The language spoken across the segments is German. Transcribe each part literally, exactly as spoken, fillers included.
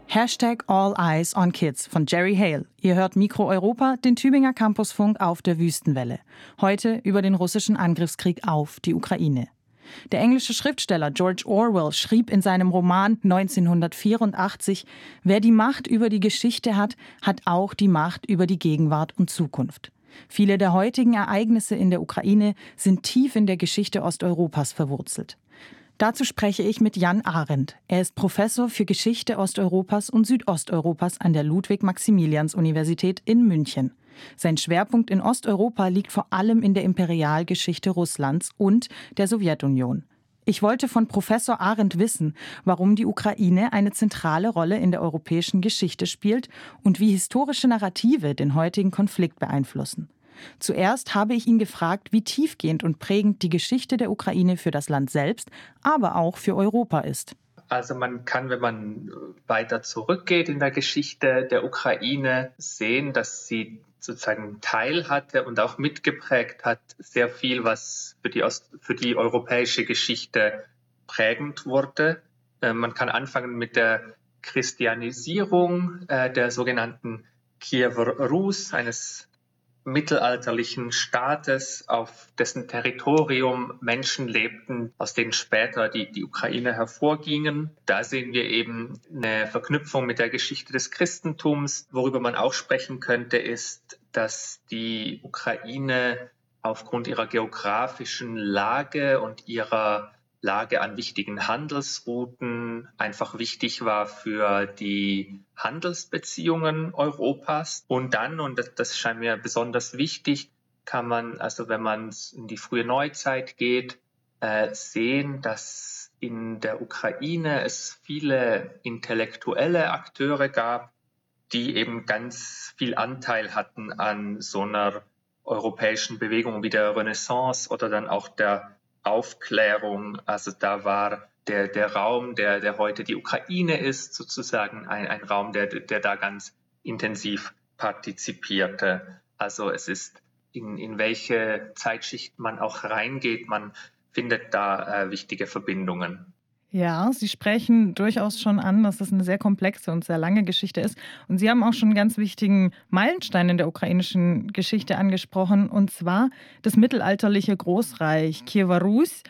Hashtag All Eyes on Kids von Jerry Hale. Ihr hört Mikro Europa, den Tübinger Campusfunk auf der Wüstenwelle. Heute über den russischen Angriffskrieg auf die Ukraine. Der englische Schriftsteller George Orwell schrieb in seinem Roman neunzehnhundertvierundachtzig, wer die Macht über die Geschichte hat, hat auch die Macht über die Gegenwart und Zukunft. Viele der heutigen Ereignisse in der Ukraine sind tief in der Geschichte Osteuropas verwurzelt. Dazu spreche ich mit Jan Arendt. Er ist Professor für Geschichte Osteuropas und Südosteuropas an der Ludwig-Maximilians-Universität in München. Sein Schwerpunkt in Osteuropa liegt vor allem in der Imperialgeschichte Russlands und der Sowjetunion. Ich wollte von Professor Arendt wissen, warum die Ukraine eine zentrale Rolle in der europäischen Geschichte spielt und wie historische Narrative den heutigen Konflikt beeinflussen. Zuerst habe ich ihn gefragt, wie tiefgehend und prägend die Geschichte der Ukraine für das Land selbst, aber auch für Europa ist. Also man kann, wenn man weiter zurückgeht in der Geschichte der Ukraine, sehen, dass sie sozusagen Teil hatte und auch mitgeprägt hat, sehr viel, was für die, Ost- für die europäische Geschichte prägend wurde. Äh, man kann anfangen mit der Christianisierung äh, der sogenannten Kiewer Rus, eines mittelalterlichen Staates, auf dessen Territorium Menschen lebten, aus denen später die, die Ukraine hervorgingen. Da sehen wir eben eine Verknüpfung mit der Geschichte des Christentums. Worüber man auch sprechen könnte, ist, dass die Ukraine aufgrund ihrer geografischen Lage und ihrer Lage an wichtigen Handelsrouten einfach wichtig war für die Handelsbeziehungen Europas. Und dann, und das, das scheint mir besonders wichtig, kann man, also wenn man in die frühe Neuzeit geht, äh, sehen, dass in der Ukraine es viele intellektuelle Akteure gab, die eben ganz viel Anteil hatten an so einer europäischen Bewegung wie der Renaissance oder dann auch der Aufklärung. Also da war der, der Raum, der, der heute die Ukraine ist, sozusagen ein, ein Raum, der, der da ganz intensiv partizipierte. Also es ist, in, in welche Zeitschicht man auch reingeht, man findet da äh, wichtige Verbindungen. Ja, Sie sprechen durchaus schon an, dass das eine sehr komplexe und sehr lange Geschichte ist. Und Sie haben auch schon einen ganz wichtigen Meilenstein in der ukrainischen Geschichte angesprochen, und zwar das mittelalterliche Großreich Kiewer Rus.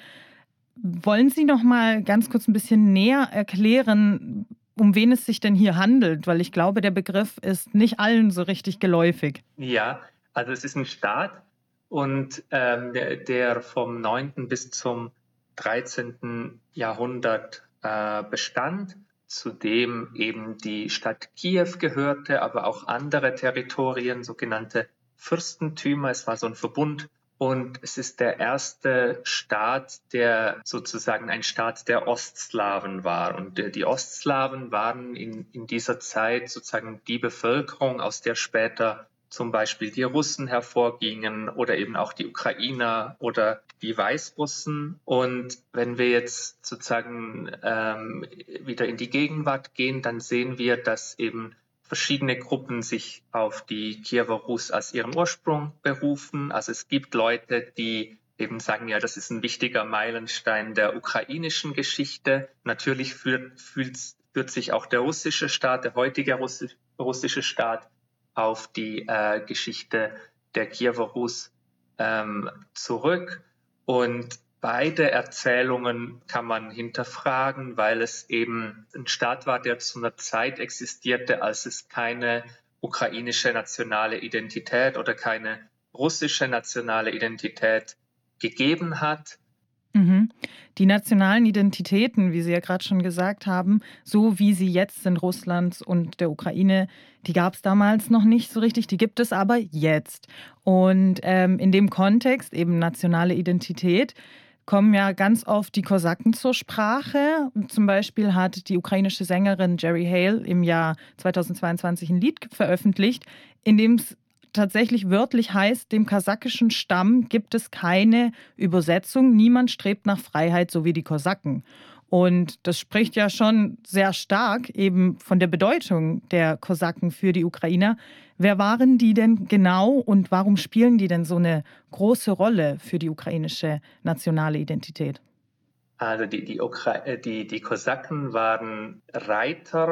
Wollen Sie noch mal ganz kurz ein bisschen näher erklären, um wen es sich denn hier handelt? Weil ich glaube, der Begriff ist nicht allen so richtig geläufig. Ja, also es ist ein Staat und ähm, der, der vom neunten bis zum dreizehnten Jahrhundert äh, bestand, zu dem eben die Stadt Kiew gehörte, aber auch andere Territorien, sogenannte Fürstentümer. Es war so ein Verbund und es ist der erste Staat, der sozusagen ein Staat der Ostslawen war. Und die Ostslawen waren in, in dieser Zeit sozusagen die Bevölkerung, aus der später zum Beispiel die Russen hervorgingen oder eben auch die Ukrainer oder die Weißrussen. Und wenn wir jetzt sozusagen ähm, wieder in die Gegenwart gehen, dann sehen wir, dass eben verschiedene Gruppen sich auf die Kiewer Rus als ihren Ursprung berufen. Also es gibt Leute, die eben sagen, ja, das ist ein wichtiger Meilenstein der ukrainischen Geschichte. Natürlich führt, fühlt, führt sich auch der russische Staat, der heutige Russi- russische Staat, auf die äh, Geschichte der Kiewer Rus ähm, zurück. Und beide Erzählungen kann man hinterfragen, weil es eben ein Staat war, der zu einer Zeit existierte, als es keine ukrainische nationale Identität oder keine russische nationale Identität gegeben hat. Mhm. Die nationalen Identitäten, wie Sie ja gerade schon gesagt haben, so wie sie jetzt sind, Russlands und der Ukraine, die gab es damals noch nicht so richtig, die gibt es aber jetzt. Und ähm, in dem Kontext, eben nationale Identität, kommen ja ganz oft die Kosaken zur Sprache. Zum Beispiel hat die ukrainische Sängerin Jerry Hale im Jahr zweitausendzweiundzwanzig ein Lied veröffentlicht, in dem es tatsächlich wörtlich heißt, dem kasachischen Stamm gibt es keine Übersetzung. Niemand strebt nach Freiheit, so wie die Kosaken. Und das spricht ja schon sehr stark eben von der Bedeutung der Kosaken für die Ukrainer. Wer waren die denn genau und warum spielen die denn so eine große Rolle für die ukrainische nationale Identität? Also die, die, Ukra- äh, die, die Kosaken waren Reiter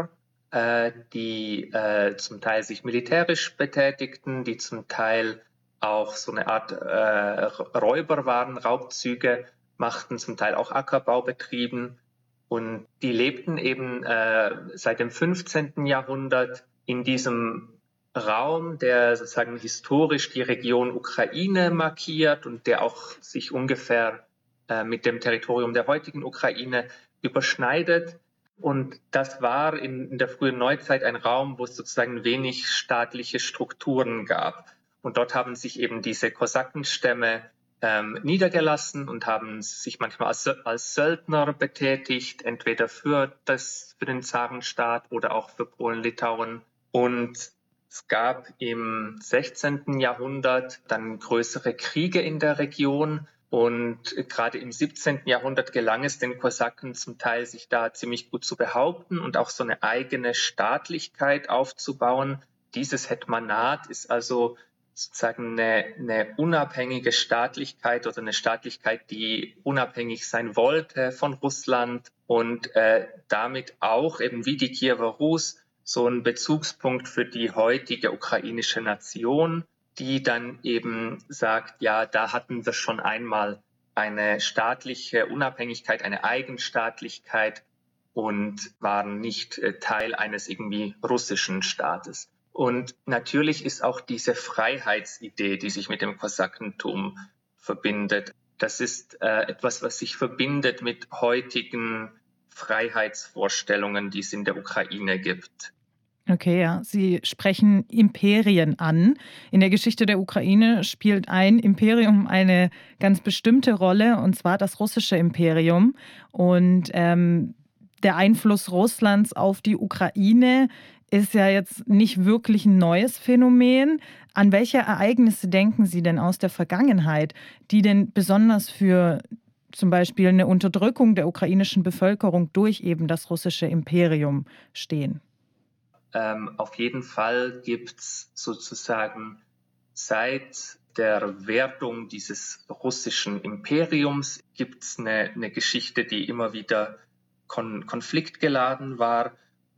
äh, die äh, zum Teil sich militärisch betätigten, die zum Teil auch so eine Art äh, Räuber waren, Raubzüge machten, zum Teil auch Ackerbau betrieben. Und die lebten eben äh, seit dem fünfzehnten Jahrhundert in diesem Raum, der sozusagen historisch die Region Ukraine markiert und der auch sich ungefähr äh, mit dem Territorium der heutigen Ukraine überschneidet. Und das war in, in der frühen Neuzeit ein Raum, wo es sozusagen wenig staatliche Strukturen gab. Und dort haben sich eben diese Kosakenstämme ähm, niedergelassen und haben sich manchmal als, als Söldner betätigt, entweder für, das, für den Zarenstaat oder auch für Polen-Litauen. Und es gab im sechzehnten Jahrhundert dann größere Kriege in der Region. Und gerade im siebzehnten Jahrhundert gelang es den Kosaken zum Teil, sich da ziemlich gut zu behaupten und auch so eine eigene Staatlichkeit aufzubauen. Dieses Hetmanat ist also sozusagen eine, eine unabhängige Staatlichkeit oder eine Staatlichkeit, die unabhängig sein wollte von Russland und äh, damit auch eben wie die Kiewer Rus so ein Bezugspunkt für die heutige ukrainische Nation, die dann eben sagt, ja, da hatten wir schon einmal eine staatliche Unabhängigkeit, eine Eigenstaatlichkeit und waren nicht äh, Teil eines irgendwie russischen Staates. Und natürlich ist auch diese Freiheitsidee, die sich mit dem Kosakentum verbindet, das ist äh, etwas, was sich verbindet mit heutigen Freiheitsvorstellungen, die es in der Ukraine gibt. Okay, ja. Sie sprechen Imperien an. In der Geschichte der Ukraine spielt ein Imperium eine ganz bestimmte Rolle, und zwar das russische Imperium. Und ähm, der Einfluss Russlands auf die Ukraine ist ja jetzt nicht wirklich ein neues Phänomen. An welche Ereignisse denken Sie denn aus der Vergangenheit, die denn besonders für zum Beispiel eine Unterdrückung der ukrainischen Bevölkerung durch eben das russische Imperium stehen? Ähm, auf jeden Fall gibt es sozusagen seit der Wertung dieses russischen Imperiums gibt es eine, eine Geschichte, die immer wieder kon- konfliktgeladen war.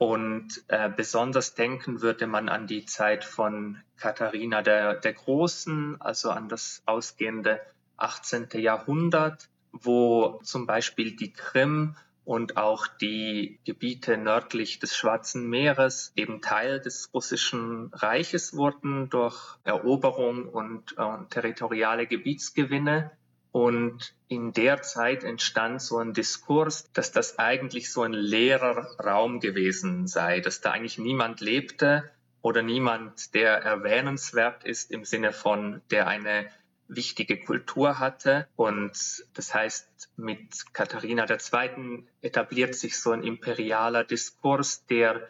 Und äh, besonders denken würde man an die Zeit von Katharina der, der Großen, also an das ausgehende achtzehnten Jahrhundert, wo zum Beispiel die Krim und auch die Gebiete nördlich des Schwarzen Meeres eben Teil des Russischen Reiches wurden durch Eroberung und äh, territoriale Gebietsgewinne. Und in der Zeit entstand so ein Diskurs, dass das eigentlich so ein leerer Raum gewesen sei, dass da eigentlich niemand lebte oder niemand, der erwähnenswert ist im Sinne von, der eine wichtige Kultur hatte. Und das heißt, mit Katharina der Zweiten etabliert sich so ein imperialer Diskurs, der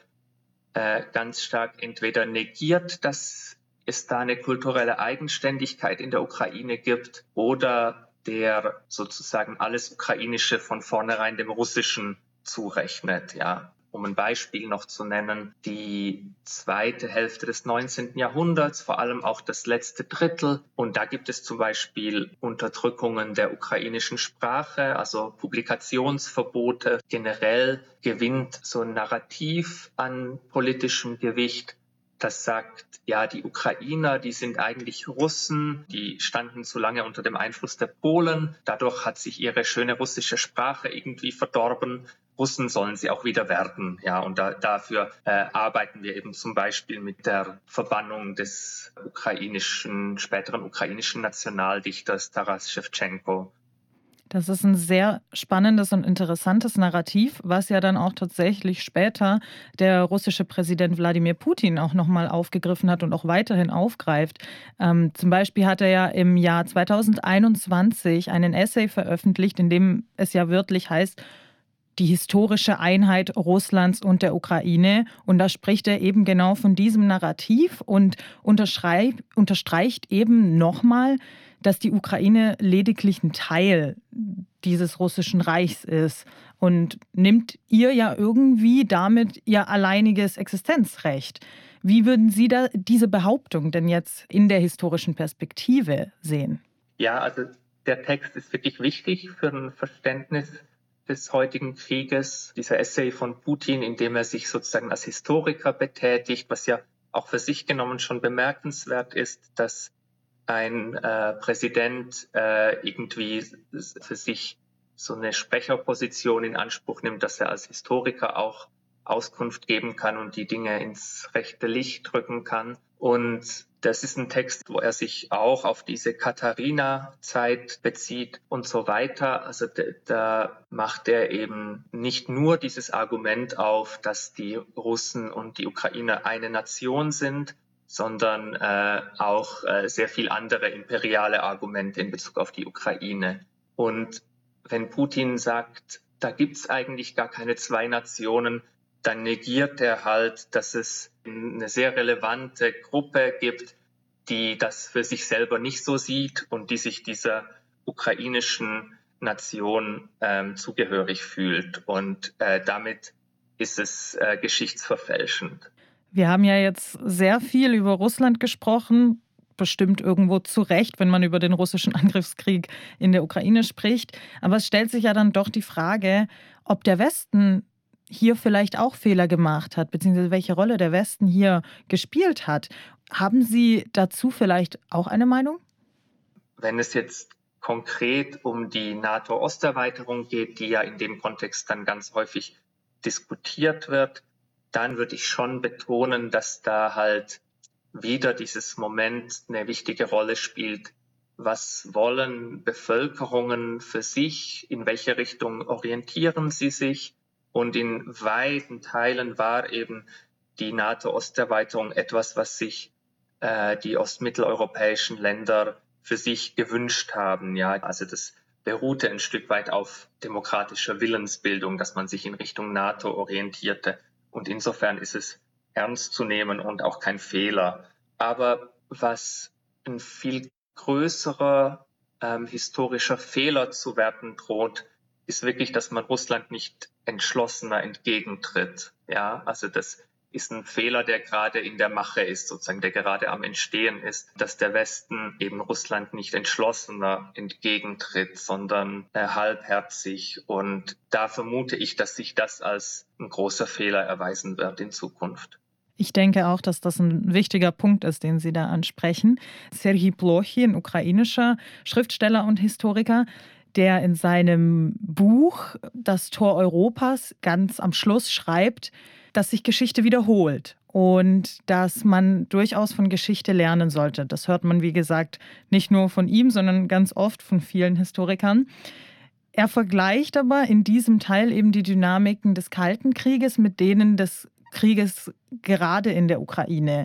äh, ganz stark entweder negiert, dass es da eine kulturelle Eigenständigkeit in der Ukraine gibt, oder der sozusagen alles Ukrainische von vornherein dem Russischen zurechnet, ja. Um ein Beispiel noch zu nennen, die zweite Hälfte des neunzehnten Jahrhunderts, vor allem auch das letzte Drittel. Und da gibt es zum Beispiel Unterdrückungen der ukrainischen Sprache, also Publikationsverbote. Generell gewinnt so ein Narrativ an politischem Gewicht, das sagt, ja, die Ukrainer, die sind eigentlich Russen, die standen zu lange unter dem Einfluss der Polen. Dadurch hat sich ihre schöne russische Sprache irgendwie verdorben. Russen sollen sie auch wieder werden. Ja, und da, dafür äh, arbeiten wir eben zum Beispiel mit der Verbannung des ukrainischen, späteren ukrainischen Nationaldichters Taras Schewtschenko. Das ist ein sehr spannendes und interessantes Narrativ, was ja dann auch tatsächlich später der russische Präsident Wladimir Putin auch nochmal aufgegriffen hat und auch weiterhin aufgreift. Ähm, zum Beispiel hat er ja im Jahr zweitausendeinundzwanzig einen Essay veröffentlicht, in dem es ja wörtlich heißt, die historische Einheit Russlands und der Ukraine. Und da spricht er eben genau von diesem Narrativ und unterstreicht eben nochmal, dass die Ukraine lediglich ein Teil dieses russischen Reichs ist und nimmt ihr ja irgendwie damit ihr alleiniges Existenzrecht. Wie würden Sie da diese Behauptung denn jetzt in der historischen Perspektive sehen? Ja, also der Text ist wirklich wichtig für ein Verständnis des heutigen Krieges. Dieser Essay von Putin, in dem er sich sozusagen als Historiker betätigt, was ja auch für sich genommen schon bemerkenswert ist, dass ein äh, Präsident äh, irgendwie für sich so eine Sprecherposition in Anspruch nimmt, dass er als Historiker auch Auskunft geben kann und die Dinge ins rechte Licht drücken kann. Und das ist ein Text, wo er sich auch auf diese Katharina-Zeit bezieht und so weiter. Also da, da macht er eben nicht nur dieses Argument auf, dass die Russen und die Ukrainer eine Nation sind, sondern äh, auch äh, sehr viel andere imperiale Argumente in Bezug auf die Ukraine. Und wenn Putin sagt, da gibt's eigentlich gar keine zwei Nationen, dann negiert er halt, dass es eine sehr relevante Gruppe gibt, die das für sich selber nicht so sieht und die sich dieser ukrainischen Nation ähm, zugehörig fühlt. Und äh, damit ist es äh, geschichtsverfälschend. Wir haben ja jetzt sehr viel über Russland gesprochen, bestimmt irgendwo zu Recht, wenn man über den russischen Angriffskrieg in der Ukraine spricht. Aber es stellt sich ja dann doch die Frage, ob der Westen hier vielleicht auch Fehler gemacht hat, beziehungsweise welche Rolle der Westen hier gespielt hat. Haben Sie dazu vielleicht auch eine Meinung? Wenn es jetzt konkret um die NATO-Osterweiterung geht, die ja in dem Kontext dann ganz häufig diskutiert wird, dann würde ich schon betonen, dass da halt wieder dieses Moment eine wichtige Rolle spielt. Was wollen Bevölkerungen für sich? In welche Richtung orientieren sie sich? Und in weiten Teilen war eben die NATO-Osterweiterung etwas, was sich äh, die ostmitteleuropäischen Länder für sich gewünscht haben. Ja, also das beruhte ein Stück weit auf demokratischer Willensbildung, dass man sich in Richtung NATO orientierte. Und insofern ist es ernst zu nehmen und auch kein Fehler. Aber was ein viel größerer ähm, historischer Fehler zu werden droht, ist wirklich, dass man Russland nicht entschlossener entgegentritt. Ja, also das ist ein Fehler, der gerade in der Mache ist, sozusagen, der gerade am Entstehen ist, dass der Westen eben Russland nicht entschlossener entgegentritt, sondern äh, halbherzig. Und da vermute ich, dass sich das als ein großer Fehler erweisen wird in Zukunft. Ich denke auch, dass das ein wichtiger Punkt ist, den Sie da ansprechen. Serhij Plokhy, ein ukrainischer Schriftsteller und Historiker, der in seinem Buch Das Tor Europas ganz am Schluss schreibt, dass sich Geschichte wiederholt und dass man durchaus von Geschichte lernen sollte. Das hört man, wie gesagt, nicht nur von ihm, sondern ganz oft von vielen Historikern. Er vergleicht aber in diesem Teil eben die Dynamiken des Kalten Krieges mit denen des Krieges gerade in der Ukraine.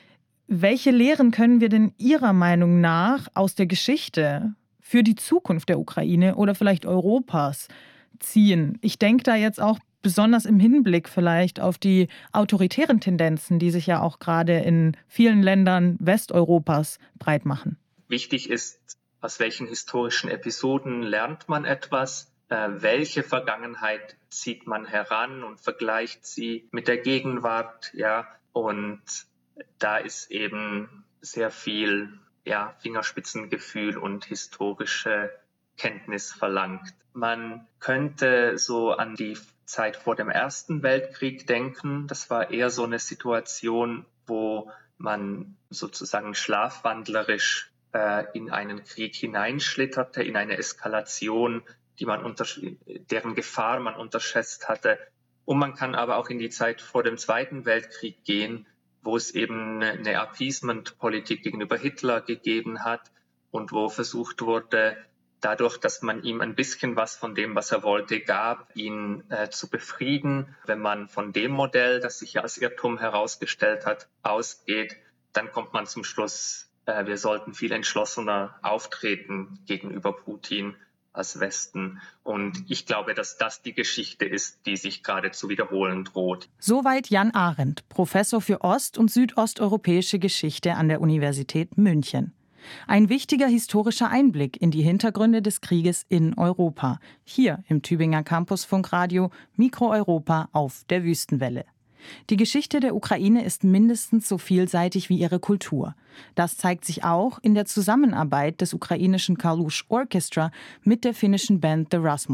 Welche Lehren können wir denn Ihrer Meinung nach aus der Geschichte für die Zukunft der Ukraine oder vielleicht Europas ziehen? Ich denke da jetzt auch besonders im Hinblick vielleicht auf die autoritären Tendenzen, die sich ja auch gerade in vielen Ländern Westeuropas breit machen. Wichtig ist, aus welchen historischen Episoden lernt man etwas, äh, welche Vergangenheit zieht man heran und vergleicht sie mit der Gegenwart, ja, und da ist eben sehr viel ja, Fingerspitzengefühl und historische Kenntnis verlangt. Man könnte so an die Zeit vor dem Ersten Weltkrieg denken. Das war eher so eine Situation, wo man sozusagen schlafwandlerisch äh, in einen Krieg hineinschlitterte, in eine Eskalation, die man unter, deren Gefahr man unterschätzt hatte. Und man kann aber auch in die Zeit vor dem Zweiten Weltkrieg gehen, wo es eben eine Appeasement-Politik gegenüber Hitler gegeben hat und wo versucht wurde, dadurch, dass man ihm ein bisschen was von dem, was er wollte, gab, ihn äh, zu befrieden. Wenn man von dem Modell, das sich ja als Irrtum herausgestellt hat, ausgeht, dann kommt man zum Schluss, äh, wir sollten viel entschlossener auftreten gegenüber Putin als Westen. Und ich glaube, dass das die Geschichte ist, die sich gerade zu wiederholen droht. Soweit Jan Arendt, Professor für ost- und südosteuropäische Geschichte an der Universität München. Ein wichtiger historischer Einblick in die Hintergründe des Krieges in Europa. Hier im Tübinger Campusfunkradio Mikro Europa auf der Wüstenwelle. Die Geschichte der Ukraine ist mindestens so vielseitig wie ihre Kultur. Das zeigt sich auch in der Zusammenarbeit des ukrainischen Kalush Orchestra mit der finnischen Band The Rasmus.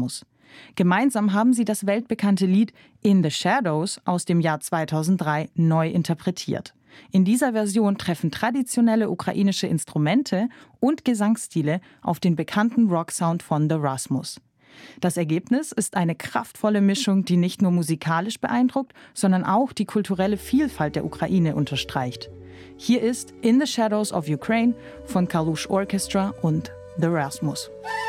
Gemeinsam haben sie das weltbekannte Lied In the Shadows aus dem Jahr zweitausenddrei neu interpretiert. In dieser Version treffen traditionelle ukrainische Instrumente und Gesangsstile auf den bekannten Rocksound von The Rasmus. Das Ergebnis ist eine kraftvolle Mischung, die nicht nur musikalisch beeindruckt, sondern auch die kulturelle Vielfalt der Ukraine unterstreicht. Hier ist In the Shadows of Ukraine von Kalush Orchestra und The Rasmus.